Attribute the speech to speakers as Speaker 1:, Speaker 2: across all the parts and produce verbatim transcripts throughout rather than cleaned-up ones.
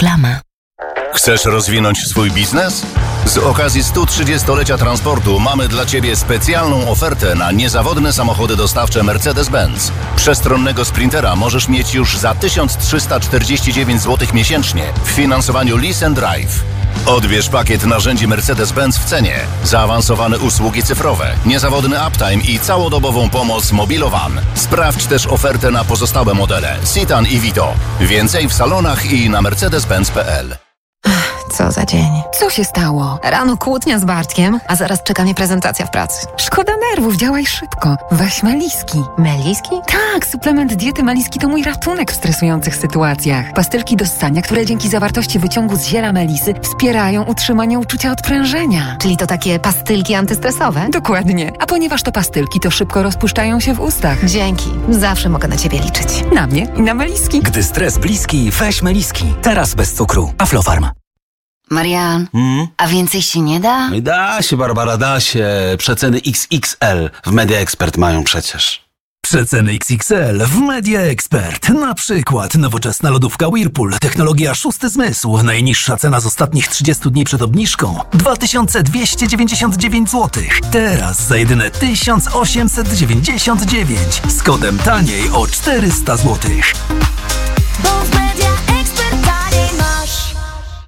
Speaker 1: Reklama.
Speaker 2: Chcesz rozwinąć swój biznes? Z okazji stu trzydziestolecia transportu mamy dla Ciebie specjalną ofertę na niezawodne samochody dostawcze Mercedes-Benz. Przestronnego Sprintera możesz mieć już za tysiąc trzysta czterdzieści dziewięć złotych miesięcznie w finansowaniu Lease and Drive. Odbierz pakiet narzędzi Mercedes-Benz w cenie, zaawansowane usługi cyfrowe, niezawodny uptime i całodobową pomoc Mobilowan. Sprawdź też ofertę na pozostałe modele Citan i Vito. Więcej w salonach i na mercedes benz kropka p l.
Speaker 1: Co za dzień.
Speaker 3: Co się stało?
Speaker 1: Rano kłótnia z Bartkiem, a zaraz czeka mnie prezentacja w pracy.
Speaker 3: Szkoda nerwów, działaj szybko. Weź Meliski.
Speaker 1: Meliski?
Speaker 3: Tak, suplement diety Meliski to mój ratunek w stresujących sytuacjach. Pastylki do ssania, które dzięki zawartości wyciągu z ziela melisy wspierają utrzymanie uczucia odprężenia.
Speaker 1: Czyli to takie pastylki antystresowe?
Speaker 3: Dokładnie. A ponieważ to pastylki, to szybko rozpuszczają się w ustach.
Speaker 1: Dzięki. Zawsze mogę na Ciebie liczyć.
Speaker 3: Na mnie i na Meliski.
Speaker 4: Gdy stres bliski, weź Meliski. Teraz bez cukru. Aflofarm.
Speaker 5: Marian,
Speaker 6: Hmm?
Speaker 5: a więcej się nie da?
Speaker 6: Da się, Barbara, da się. Przeceny X X L w Media Expert mają przecież.
Speaker 7: Przeceny X X L w Media Expert. Na przykład nowoczesna lodówka Whirlpool, technologia szósty zmysł. Najniższa cena z ostatnich trzydziestu dni przed obniżką dwa tysiące dwieście dziewięćdziesiąt dziewięć złotych. Teraz za jedyne tysiąc osiemset dziewięćdziesiąt dziewięć z kodem taniej o czterysta złotych.
Speaker 8: Bo w Media Expert taniej masz.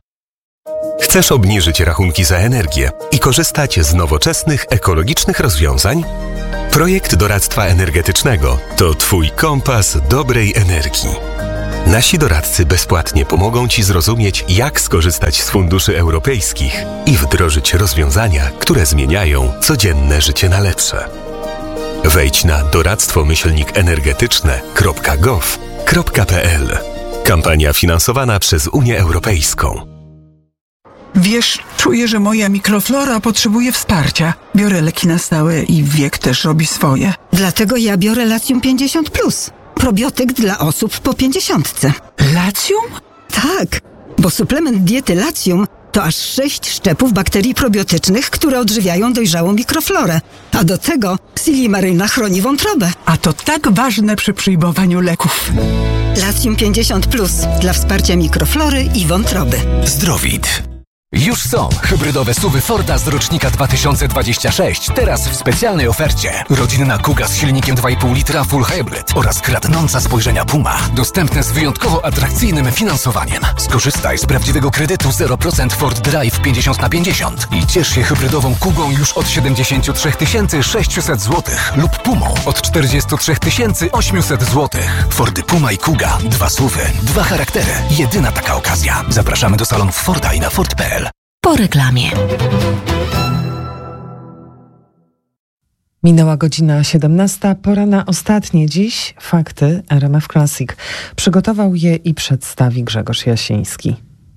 Speaker 9: Chcesz obniżyć rachunki za energię i korzystać z nowoczesnych, ekologicznych rozwiązań? Projekt doradztwa energetycznego to Twój kompas dobrej energii. Nasi doradcy bezpłatnie pomogą Ci zrozumieć, jak skorzystać z funduszy europejskich i wdrożyć rozwiązania, które zmieniają codzienne życie na lepsze. Wejdź na doradztwo myślnik energetyczne kropka gov kropka p l. Kampania finansowana przez Unię Europejską.
Speaker 10: Wiesz, czuję, że moja mikroflora potrzebuje wsparcia. Biorę leki na stałe i wiek też robi swoje.
Speaker 11: Dlatego ja biorę Latium pięćdziesiąt plus. Probiotyk dla osób po pięćdziesiątce.
Speaker 10: Latium?
Speaker 11: Tak, bo suplement diety Latium to aż sześć szczepów bakterii probiotycznych, które odżywiają dojrzałą mikroflorę. A do tego Silimaryna chroni wątrobę.
Speaker 10: A to tak ważne przy przyjmowaniu leków.
Speaker 11: Latium pięćdziesiąt plus dla wsparcia mikroflory i wątroby.
Speaker 4: Zdrowit. Już są hybrydowe suwy Forda z rocznika dwa tysiące dwudziestego szóstego. Teraz w specjalnej ofercie. Rodzinna Kuga z silnikiem dwa i pół litra Full Hybrid oraz kradnąca spojrzenia Puma. Dostępne z wyjątkowo atrakcyjnym finansowaniem. Skorzystaj z prawdziwego kredytu zero procent Ford Drive pięćdziesiąt na pięćdziesiąt i ciesz się hybrydową Kugą już od siedemdziesiąt trzy tysiące sześćset złotych lub Pumą od czterdzieści trzy tysiące osiemset złotych. Fordy Puma i Kuga. Dwa suwy, dwa charaktery. Jedyna taka okazja. Zapraszamy do salonów Forda i na Ford kropka p l.
Speaker 1: Po reklamie.
Speaker 12: Minęła godzina siedemnasta, pora na ostatnie dziś fakty R M F Classic. Przygotował je i przedstawi Grzegorz Jasiński.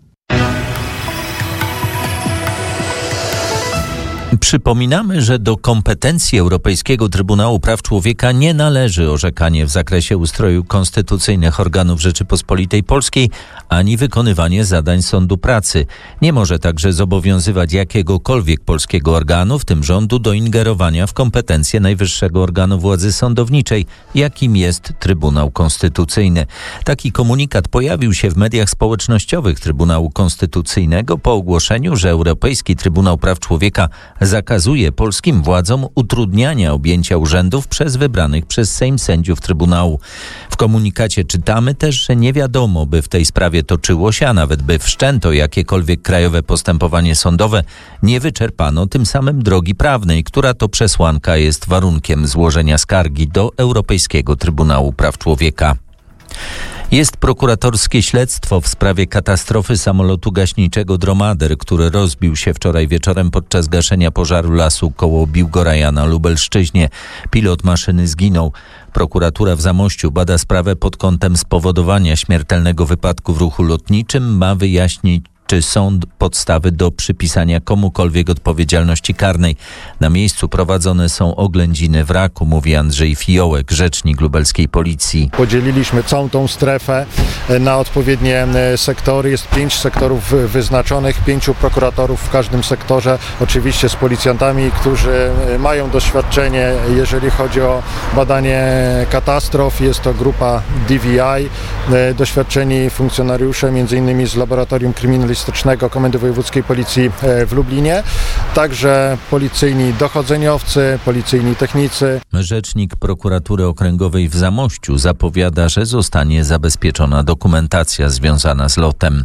Speaker 13: Przypominamy, że do kompetencji Europejskiego Trybunału Praw Człowieka nie należy orzekanie w zakresie ustroju konstytucyjnych organów Rzeczypospolitej Polskiej, ani wykonywanie zadań sądu pracy. Nie może także zobowiązywać jakiegokolwiek polskiego organu, w tym rządu, do ingerowania w kompetencje najwyższego organu władzy sądowniczej, jakim jest Trybunał Konstytucyjny. Taki komunikat pojawił się w mediach społecznościowych Trybunału Konstytucyjnego po ogłoszeniu, że Europejski Trybunał Praw Człowieka zakazuje polskim władzom utrudniania objęcia urzędów przez wybranych przez Sejm sędziów Trybunału. W komunikacie czytamy też, że nie wiadomo, by w tej sprawie toczyło się, a nawet by wszczęto jakiekolwiek krajowe postępowanie sądowe, nie wyczerpano tym samym drogi prawnej, która to przesłanka jest warunkiem złożenia skargi do Europejskiego Trybunału Praw Człowieka. Jest prokuratorskie śledztwo w sprawie katastrofy samolotu gaśniczego Dromader, który rozbił się wczoraj wieczorem podczas gaszenia pożaru lasu koło Biłgoraja na Lubelszczyźnie. Pilot maszyny zginął. Prokuratura w Zamościu bada sprawę pod kątem spowodowania śmiertelnego wypadku w ruchu lotniczym. Ma wyjaśnić czy są podstawy do przypisania komukolwiek odpowiedzialności karnej. Na miejscu prowadzone są oględziny wraku, mówi Andrzej Fiołek, rzecznik lubelskiej policji.
Speaker 14: Podzieliliśmy całą tą strefę na odpowiednie sektory. Jest pięć sektorów wyznaczonych, pięciu prokuratorów w każdym sektorze, oczywiście z policjantami, którzy mają doświadczenie, jeżeli chodzi o badanie katastrof. Jest to grupa D V I, doświadczeni funkcjonariusze, między innymi z Laboratorium Kryminalistycznego Komendy Wojewódzkiej Policji w Lublinie, także policyjni dochodzeniowcy, policyjni technicy.
Speaker 13: Rzecznik prokuratury okręgowej w Zamościu zapowiada, że zostanie zabezpieczona dokumentacja związana z lotem.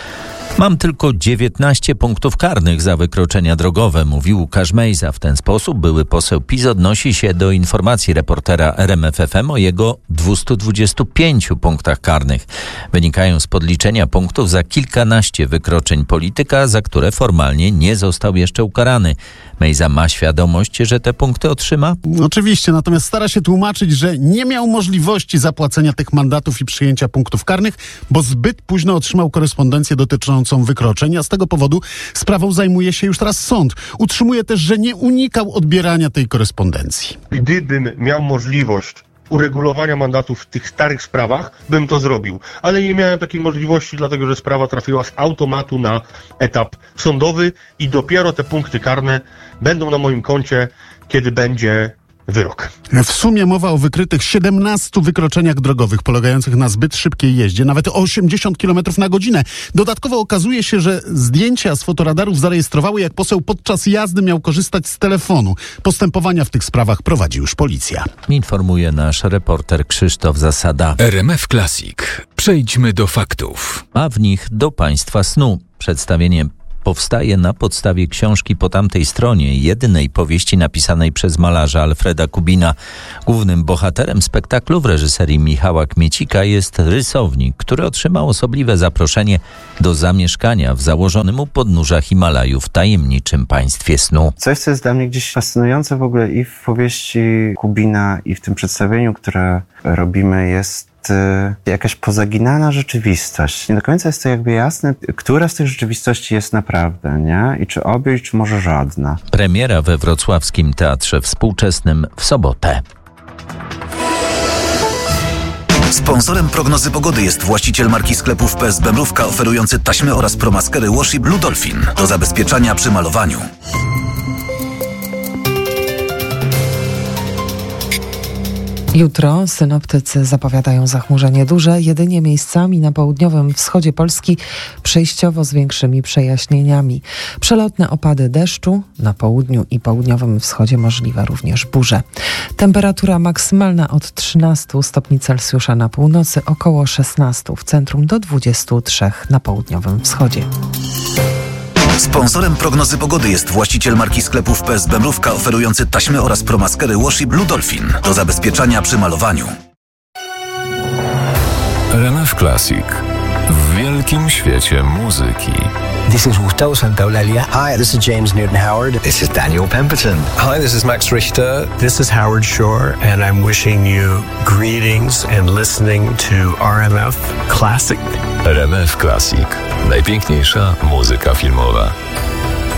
Speaker 13: Mam tylko dziewiętnaście punktów karnych za wykroczenia drogowe, mówił Łukasz Mejza. W ten sposób były poseł PiS odnosi się do informacji reportera R M F F M o jego dwieście dwudziestu pięciu punktach karnych. Wynikają z podliczenia punktów za kilkanaście wykroczeń polityka, za które formalnie nie został jeszcze ukarany. Mejza ma świadomość, że te punkty otrzyma?
Speaker 15: Oczywiście, natomiast stara się tłumaczyć, że nie miał możliwości zapłacenia tych mandatów i przyjęcia punktów karnych, bo zbyt późno otrzymał korespondencję dotyczącą wykroczeń, a z tego powodu sprawą zajmuje się już teraz sąd. Utrzymuje też, że nie unikał odbierania tej korespondencji.
Speaker 16: Gdybym miał możliwość uregulowania mandatów w tych starych sprawach, bym to zrobił. Ale nie miałem takiej możliwości, dlatego że sprawa trafiła z automatu na etap sądowy i dopiero te punkty karne będą na moim koncie, kiedy będzie wyrok.
Speaker 15: W sumie mowa o wykrytych siedemnastu wykroczeniach drogowych polegających na zbyt szybkiej jeździe, nawet o osiemdziesiąt kilometrów na godzinę. Dodatkowo okazuje się, że zdjęcia z fotoradarów zarejestrowały, jak poseł podczas jazdy miał korzystać z telefonu. Postępowania w tych sprawach prowadzi już policja.
Speaker 13: Informuje nasz reporter Krzysztof Zasada.
Speaker 4: R M F Classic. Przejdźmy do faktów.
Speaker 13: A w nich do państwa snu. Przedstawienie powstaje na podstawie książki Po tamtej stronie, jedynej powieści napisanej przez malarza Alfreda Kubina. Głównym bohaterem spektaklu w reżyserii Michała Kmiecika jest rysownik, który otrzymał osobliwe zaproszenie do zamieszkania w założonym u podnóża Himalajów tajemniczym państwie snu.
Speaker 17: Coś, co jest dla mnie gdzieś fascynujące w ogóle i w powieści Kubina, i w tym przedstawieniu, które robimy, jest jakaś pozaginana rzeczywistość. Nie do końca jest to jakby jasne, która z tych rzeczywistości jest naprawdę, nie? I czy obie, czy może żadna.
Speaker 13: Premiera we Wrocławskim Teatrze Współczesnym w sobotę.
Speaker 2: Sponsorem prognozy pogody jest właściciel marki sklepów P S B Mrówka, oferujący taśmy oraz promaskery Washi Blue Dolphin do zabezpieczania przy malowaniu.
Speaker 12: Jutro synoptycy zapowiadają zachmurzenie duże, jedynie miejscami na południowym wschodzie Polski przejściowo z większymi przejaśnieniami. Przelotne opady deszczu, na południu i południowym wschodzie możliwe również burze. Temperatura maksymalna od trzynastu stopni Celsjusza na północy, około szesnastu w centrum do dwudziestu trzech na południowym wschodzie.
Speaker 2: Sponsorem prognozy pogody jest właściciel marki sklepów P S B Mrówka, oferujący taśmy oraz promaskery Washi Blue Dolphin do zabezpieczania przy malowaniu.
Speaker 9: R M F Classic. W wielkim świecie muzyki.
Speaker 18: This is Gustavo Santaolalla. Hi, this is James Newton Howard. This is Daniel Pemberton. Hi, this is Max Richter. This is Howard Shore, and I'm wishing you greetings and listening to R M F Classic.
Speaker 9: R M F Classic. Najpiękniejsza muzyka filmowa.